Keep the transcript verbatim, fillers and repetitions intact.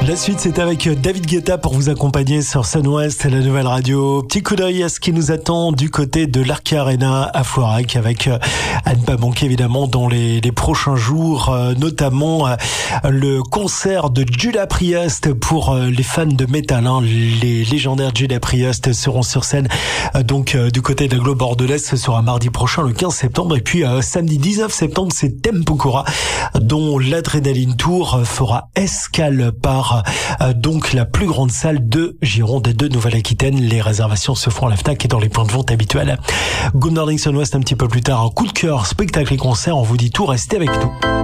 La suite, c'est avec David Guetta pour vous accompagner sur Sun West, la nouvelle radio. Petit coup d'œil à ce qui nous attend du côté de l'Arca Arena à Floirac, avec à ne pas manquer évidemment dans les, les prochains jours, notamment le concert de Judas Priest pour les fans de métal. Hein. Les légendaires Judas Priest seront sur scène donc du côté de l'Aglo bordelaise. Ce sera mardi prochain, le quinze septembre, et puis euh, samedi dix-neuf septembre, c'est Tempokora, dont l'Adrenaline Tour fera escale par euh, donc la plus grande salle de Gironde et de Nouvelle-Aquitaine. Les réservations se font à la Fnac et dans les points de vente habituels. Good Morning Sun West, un petit peu plus tard, un coup de cœur, spectacle et concert. On vous dit tout, restez avec nous.